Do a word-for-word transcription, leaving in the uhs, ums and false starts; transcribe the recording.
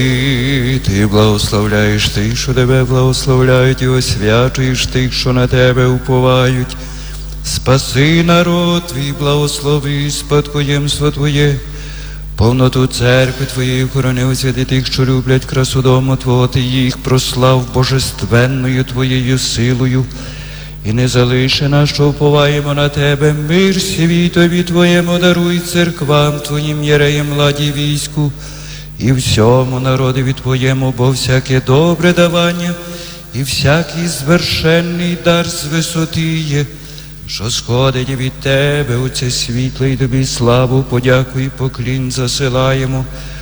Ти благословляєш тих, що тебе благословляють, і освячуєш тих, що на тебе уповають. Спаси народ твій, благослови спадкоємство Твоє, повноту церкви Твоєї охорони, освяти тих, що люблять красу дому Твого, Ти їх прослав божественною Твоєю силою. І не залиши нас, що уповаємо на Тебе, мир світові Твоєму даруй, церквам Твоїм, єреям, владі, війську, і всьому народові Твоєму, бо всяке добре давання і всякий звершенний дар з висоти є, що сходить від Тебе, Отце світле, і Тобі славу, подяку і поклін засилаємо